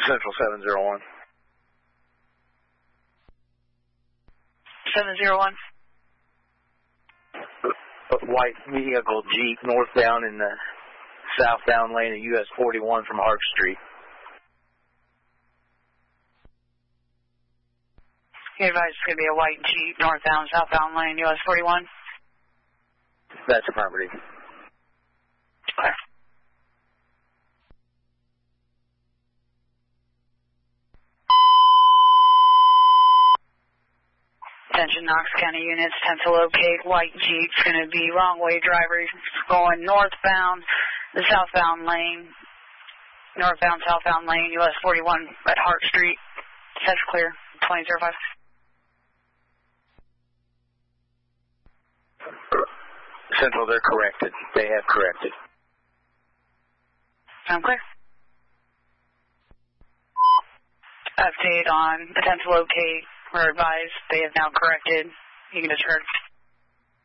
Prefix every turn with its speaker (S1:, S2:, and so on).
S1: Central 701.
S2: 701.
S1: White vehicle Jeep northbound in the southbound lane of US 41 from Hart Street.
S2: You advise it's going to be a white Jeep northbound, southbound lane, US 41?
S1: That's affirmative.
S2: Okay. Attention Knox County units, 10 to locate white Jeep. It's going to be wrong way driver going northbound, the southbound lane, northbound, southbound lane, US 41 at Hart Street. That's clear, 2005.
S1: Central, they're corrected. They have corrected.
S2: Sound clear? Update on attempt to locate. We're advised they have now corrected. You can disregard.